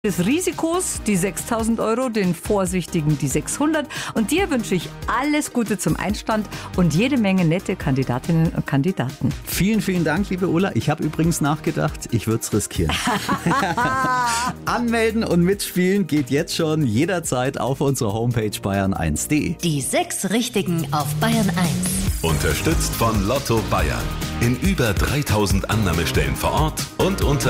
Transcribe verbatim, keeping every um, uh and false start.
des Risikos, die sechstausend Euro, den vorsichtigen, die sechshundert. Und dir wünsche ich alles Gute zum Einstand und jede Menge nette Kandidatinnen und Kandidaten. Vielen, vielen Dank, liebe Ulla. Ich habe übrigens nachgedacht, ich würde es riskieren. Anmelden und mitspielen geht jetzt schon jederzeit auf unserer Homepage bayern eins punkt de. Die sechs Richtigen auf Bayern eins. Unterstützt von Lotto Bayern. In über dreitausend Annahmestellen vor Ort und unter